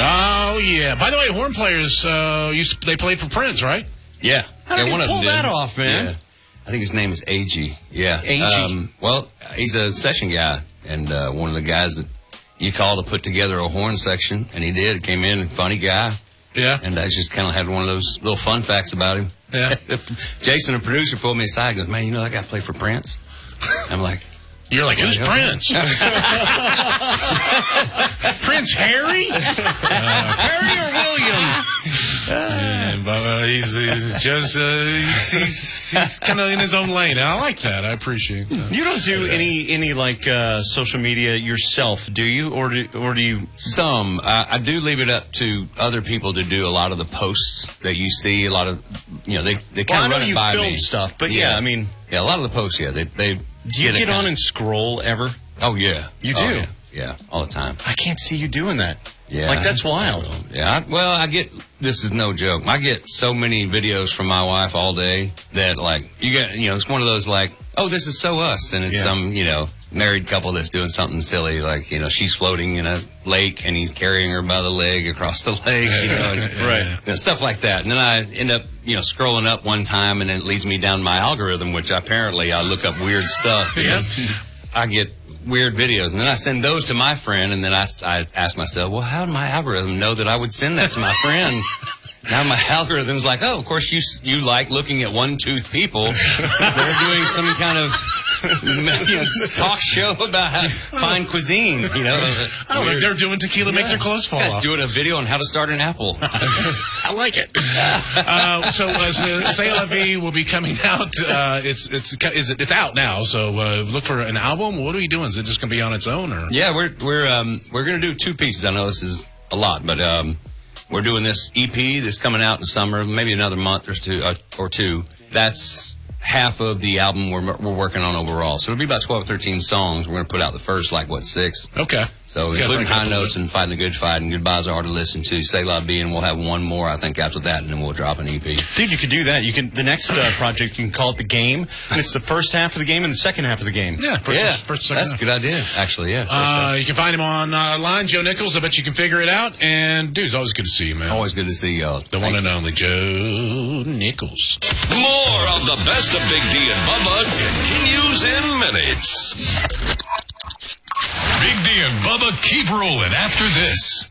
Oh, yeah. By the way, horn players, they played for Prince, right? Yeah. How did he pull that off, man? Yeah. I think his name is A.G. Yeah. A.G. Well, he's a session guy, and one of the guys that you call to put together a horn section, and he did. Came in, funny guy. Yeah. And I just kind of had one of those little fun facts about him. Yeah. Jason, the producer, pulled me aside and goes, man, you know that guy played for Prince? I'm like... You're like, who's Prince? Prince Harry? Harry or William? He's kind of in his own lane, and I like that. I appreciate that. You don't do any like social media yourself, do you? Or do you? Some. I do leave it up to other people to do a lot of the posts that you see. A lot of, they kind of run it by me. I know you filmed stuff, but yeah, I mean, yeah, a lot of the posts, yeah, they. Do you get on and scroll ever? Oh yeah, you do. Yeah, all the time. I can't see you doing that. Yeah, like that's wild. Yeah, I get. This is no joke. I get so many videos from my wife all day that it's one of those like, oh, this is so us, and it's some married couple that's doing something silly, like she's floating in a lake and he's carrying her by the leg across the lake, and stuff like that. And then I end up scrolling up one time, and it leads me down my algorithm, which apparently I look up weird stuff because I get weird videos, and then I send those to my friend, and then I ask myself, well, how did my algorithm know that I would send that to my friend? Now my algorithm's like, oh, of course you like looking at one-tooth people. They're doing some kind of talk show about fine cuisine. Like they're doing tequila makes their clothes fall off. Doing a video on how to start an apple. I like it. So C'est La Vie will be coming out. It's out now. So look for an album. What are we doing? Is it just going to be on its own, or? Yeah, we're going to do 2 pieces. I know this is a lot, but we're doing this EP that's coming out in the summer, maybe another month or two. That's half of the album we're working on overall. So it'll be about 12 or 13 songs. We're going to put out the first, 6. Okay. So including High Notes and Fighting the Good Fight and Goodbyes Are Hard to Listen to, C'est La Vie, and we'll have one more, I think, after that, and then we'll drop an EP. Dude, you could do that. The next project, you can call it The Game, and it's the first half of the game and the second half of the game. Yeah, first, that's a good idea, actually, yeah. You can find him online, Joe Nichols. I bet you can figure it out. And, dude, it's always good to see you, man. Always good to see y'all. The one and only Joe Nichols. More of the best of Big D and Bubba continues in minutes. Big D and Bubba keep rolling after this.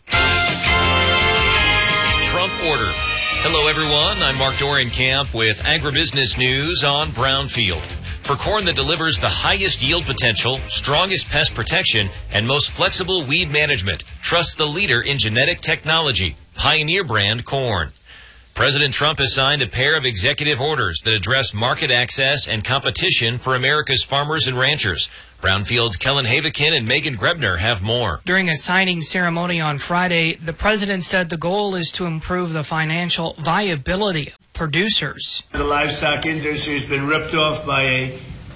Trump order. Hello, everyone. I'm Mark Dorian-Camp with Agribusiness News on Brownfield. For corn that delivers the highest yield potential, strongest pest protection, and most flexible weed management, trust the leader in genetic technology, Pioneer brand corn. President Trump has signed a pair of executive orders that address market access and competition for America's farmers and ranchers. Brownfield's Kellen Havikin and Megan Grebner have more. During a signing ceremony on Friday, the president said the goal is to improve the financial viability of producers. The livestock industry has been ripped off by a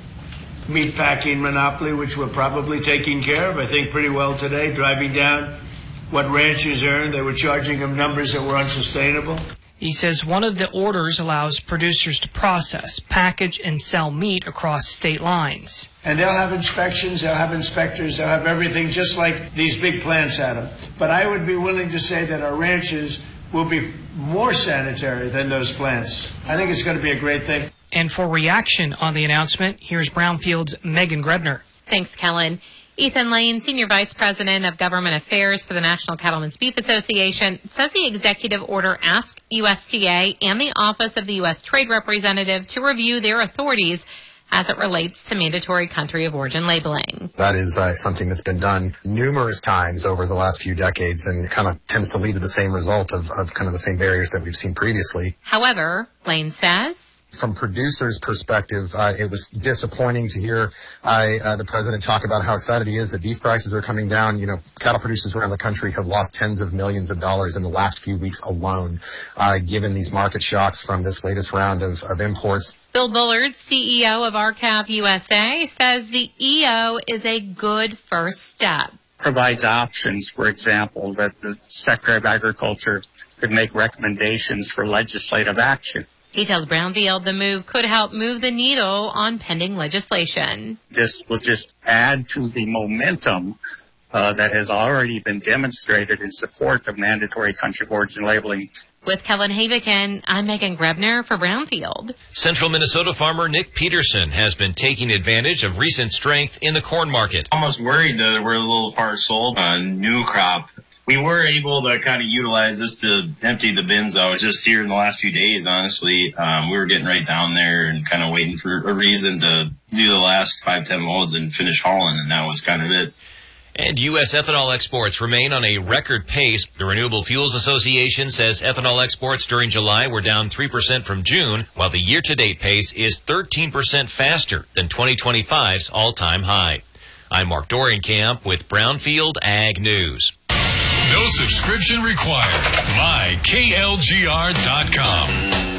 meatpacking monopoly, which we're probably taking care of, I think, pretty well today, driving down what ranchers earn. They were charging them numbers that were unsustainable. He says one of the orders allows producers to process, package, and sell meat across state lines. And they'll have inspections, they'll have inspectors, they'll have everything just like these big plants had them. But I would be willing to say that our ranches will be more sanitary than those plants. I think it's going to be a great thing. And for reaction on the announcement, here's Brownfield's Megan Grebner. Thanks, Kellen. Ethan Lane, Senior Vice President of Government Affairs for the National Cattlemen's Beef Association, says the executive order asks USDA and the Office of the U.S. Trade Representative to review their authorities as it relates to mandatory country of origin labeling. That is something that's been done numerous times over the last few decades, and it kind of tends to lead to the same result of kind of the same barriers that we've seen previously. However, Lane says, from producers' perspective, it was disappointing to hear the president talk about how excited he is that beef prices are coming down. You know, cattle producers around the country have lost tens of millions of dollars in the last few weeks alone, given these market shocks from this latest round of imports. Bill Bullard, CEO of RCAV USA, says the EO is a good first step. Provides options, for example, that the Secretary of Agriculture could make recommendations for legislative action. He tells Brownfield the move could help move the needle on pending legislation. This will just add to the momentum that has already been demonstrated in support of mandatory country boards and labeling. With Kellen Haviken, I'm Megan Grebner for Brownfield. Central Minnesota farmer Nick Peterson has been taking advantage of recent strength in the corn market. Almost worried that we're a little part sold on new crop. We were able to kind of utilize this to empty the bins out just here in the last few days, honestly. We were getting right down there and kind of waiting for a reason to do the last 5-10 loads and finish hauling, and that was kind of it. And U.S. ethanol exports remain on a record pace. The Renewable Fuels Association says ethanol exports during July were down 3% from June, while the year-to-date pace is 13% faster than 2025's all-time high. I'm Mark Dorian-Camp with Brownfield Ag News. No subscription required. MyKLGR.com.